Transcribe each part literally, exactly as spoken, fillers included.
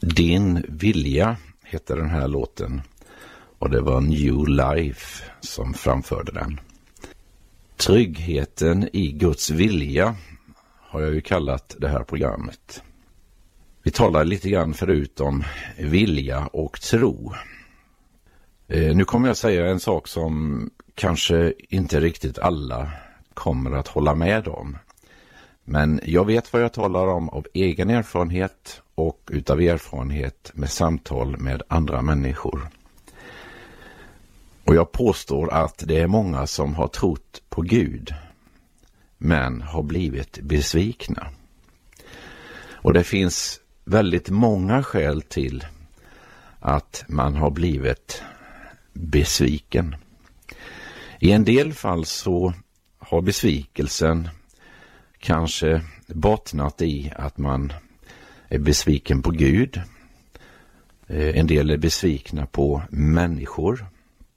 Din vilja heter den här låten och det var New Life som framförde den. Tryggheten i Guds vilja har jag ju kallat det här programmet. Vi talade lite grann förut om vilja och tro. Eh, nu kommer jag säga en sak som kanske inte riktigt alla kommer att hålla med om. Men jag vet vad jag talar om av egen erfarenhet och utav erfarenhet med samtal med andra människor. Och jag påstår att det är många som har trott på Gud men har blivit besvikna. Och det finns väldigt många skäl till att man har blivit besviken. I en del fall så har besvikelsen kanske bottnat i att man är besviken på Gud. En del är besvikna på människor.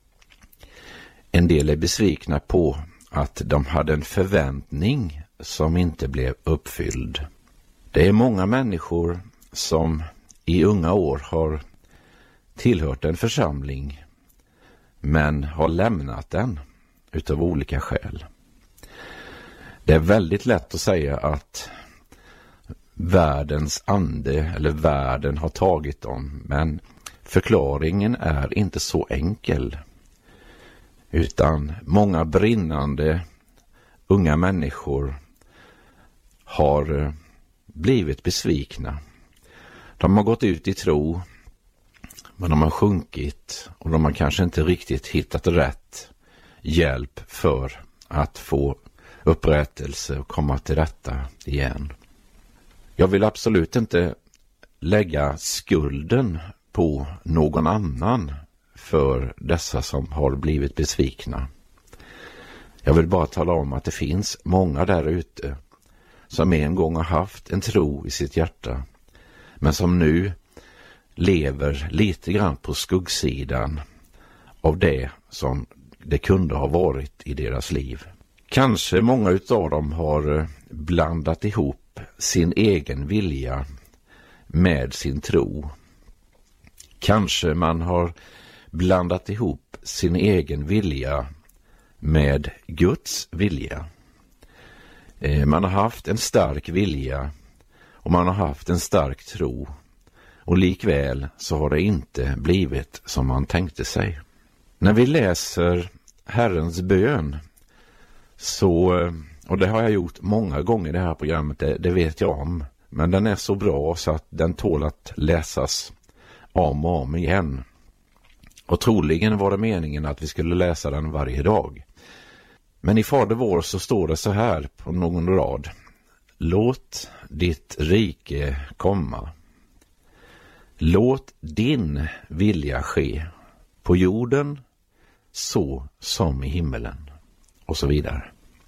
En del är besvikna på att de hade en förväntning som inte blev uppfylld. Det är många människor som i unga år har tillhört en församling men har lämnat den utav olika skäl. Det är väldigt lätt att säga att världens ande eller världen har tagit dem, men förklaringen är inte så enkel. Utan många brinnande unga människor har blivit besvikna. De har gått ut i tro, men de har sjunkit och de har kanske inte riktigt hittat rätt hjälp för att få upprättelse och komma till rätta igen. Jag vill absolut inte lägga skulden på någon annan för dessa som har blivit besvikna. Jag vill bara tala om att det finns många där ute som en gång har haft en tro i sitt hjärta men som nu lever lite grann på skuggsidan av det som det kunde ha varit i deras liv. Kanske många utav dem har blandat ihop sin egen vilja med sin tro. Kanske man har blandat ihop sin egen vilja med Guds vilja. Man har haft en stark vilja och man har haft en stark tro, och likväl så har det inte blivit som man tänkte sig. När vi läser Herrens bön så, och det har jag gjort många gånger i det här programmet, det, det vet jag om, men den är så bra så att den tål att läsas om och om igen. Och troligen var det meningen att vi skulle läsa den varje dag. Men i Fader vår så står det så här på någon rad: låt ditt rike komma. Låt din vilja ske på jorden så som i himmelen. Och så vidare.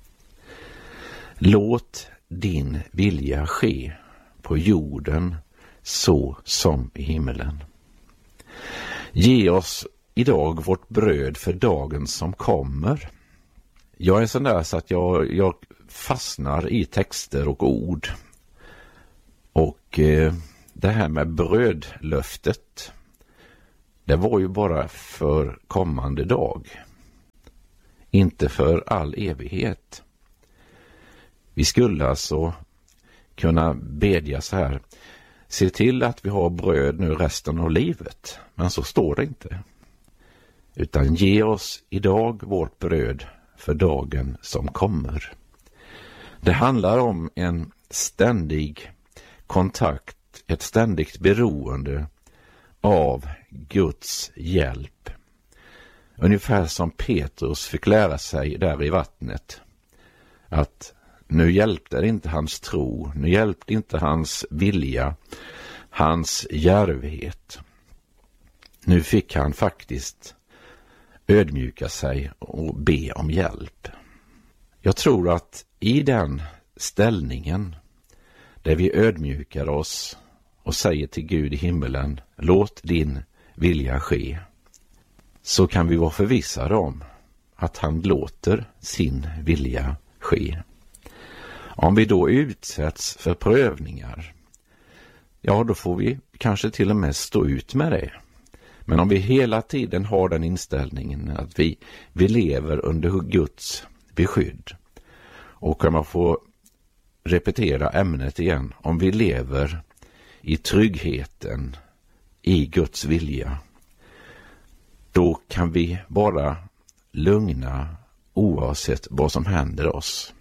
Låt din vilja ske på jorden så som i himmelen. Ge oss idag vårt bröd för dagen som kommer. Jag är sån där så att jag, jag fastnar i texter och ord. Och eh, det här med brödlöftet, det var ju bara för kommande dag. Inte för all evighet. Vi skulle alltså kunna bedja så här: se till att vi har bröd nu resten av livet. Men så står det inte. Utan ge oss idag vårt bröd för dagen som kommer. Det handlar om en ständig kontakt, ett ständigt beroende av Guds hjälp. Ungefär som Petrus fick lära sig där i vattnet, att nu hjälpte inte hans tro, nu hjälpte inte hans vilja, hans djärvhet. Nu fick han faktiskt ödmjuka sig och be om hjälp. Jag tror att i den ställningen där vi ödmjukar oss och säger till Gud i himmelen: låt din vilja ske, så kan vi vara förvissade om att han låter sin vilja ske. Om vi då utsätts för prövningar, ja då får vi kanske till och med stå ut med det. Men om vi hela tiden har den inställningen att vi, vi lever under Guds beskydd, och kan man få repetera ämnet igen, om vi lever i tryggheten i Guds vilja, då kan vi vara lugna oavsett vad som händer oss.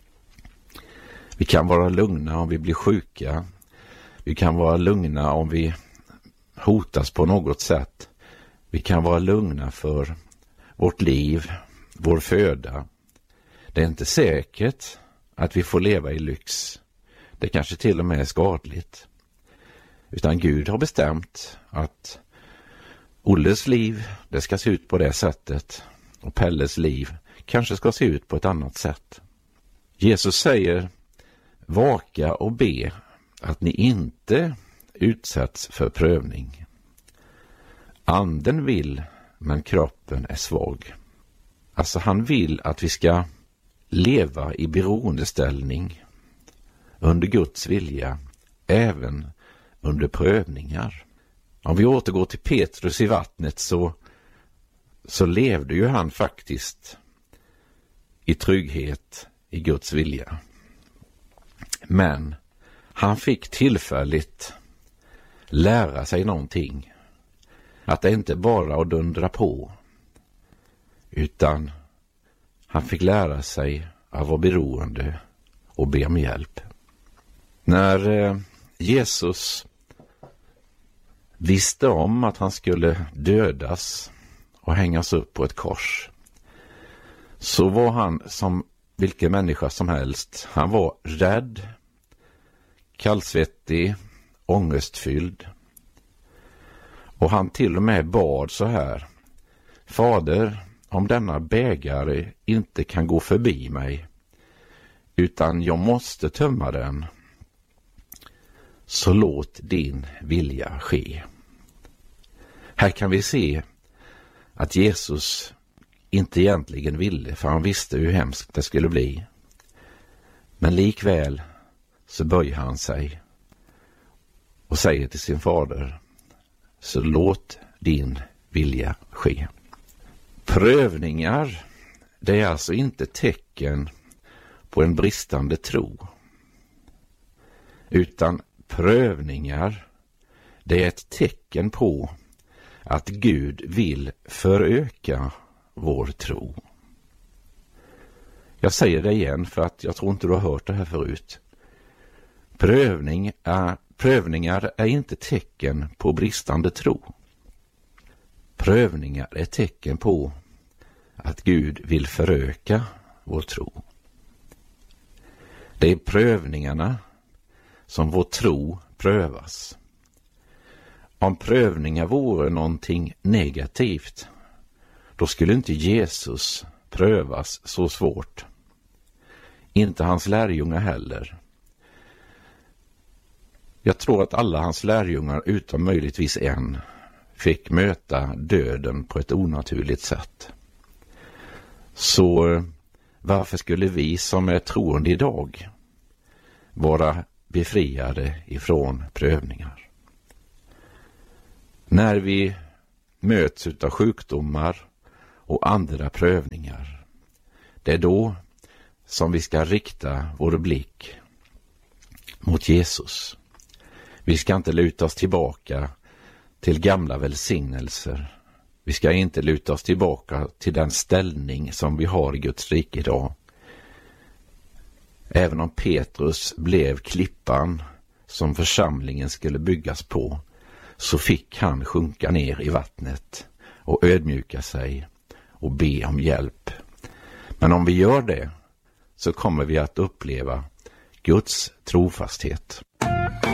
Vi kan vara lugna om vi blir sjuka. Vi kan vara lugna om vi hotas på något sätt. Vi kan vara lugna för vårt liv, vår föda. Det är inte säkert att vi får leva i lyx. Det kanske till och med är skadligt. Utan Gud har bestämt att Olles liv, det ska se ut på det sättet. Och Pelles liv kanske ska se ut på ett annat sätt. Jesus säger: vaka och be att ni inte utsätts för prövning. Anden vill, men kroppen är svag. Alltså han vill att vi ska leva i beroendeställning under Guds vilja, även under prövningar. Om vi återgår till Petrus i vattnet, så, så levde ju han faktiskt i trygghet i Guds vilja. Men han fick tillfälligt lära sig någonting. Att det inte bara att dundra på, utan han fick lära sig att vara beroende och be om hjälp. När eh, Jesus visste om att han skulle dödas och hängas upp på ett kors, så var han som vilken människa som helst. Han var rädd, kallsvettig, ångestfylld. Och han till och med bad så här: Fader, om denna bägare inte kan gå förbi mig, utan jag måste tömma den, så låt din vilja ske. Här kan vi se att Jesus inte egentligen ville, för han visste hur hemskt det skulle bli. Men likväl så böjer han sig och säger till sin fader: så låt din vilja ske. Prövningar, det är alltså inte tecken på en bristande tro, utan prövningar, det är ett tecken på att Gud vill föröka vår tro. Jag säger det igen, för att jag tror inte du har hört det här förut. Prövning är, prövningar är inte tecken på bristande tro. Prövningar är tecken på att Gud vill föröka vår tro. Det är prövningarna som vår tro prövas. Om prövningar vore någonting negativt, då skulle inte Jesus prövas så svårt. Inte hans lärjungar heller. Jag tror att alla hans lärjungar, utom möjligtvis en, fick möta döden på ett onaturligt sätt. Så varför skulle vi som är troende idag vara befriade ifrån prövningar? När vi möts av sjukdomar och andra prövningar, det är då som vi ska rikta vår blick mot Jesus. Vi ska inte luta oss tillbaka till gamla välsignelser. Vi ska inte luta oss tillbaka till den ställning som vi har i Guds rike idag. Även om Petrus blev klippan som församlingen skulle byggas på, så fick han sjunka ner i vattnet och ödmjuka sig och be om hjälp. Men om vi gör det, så kommer vi att uppleva Guds trofasthet.